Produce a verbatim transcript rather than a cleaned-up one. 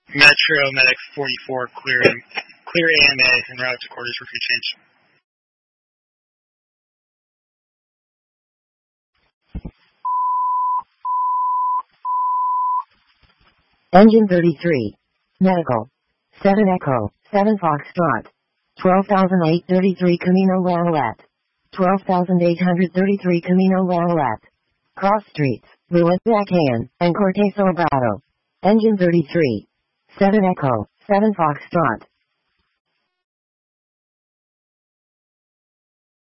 Metro Medic forty-four, clear, clear A M A, en route to quarters for free change. Engine thirty-three. Medical. seven Echo, seven Foxtrot. twelve thousand eight hundred thirty-three Camino La Olette. twelve thousand eight hundred thirty-three Camino La Olette. Cross streets, Louis Backhand, and Corte Sobrado. Engine thirty-three. seven Echo, seven Foxtrot.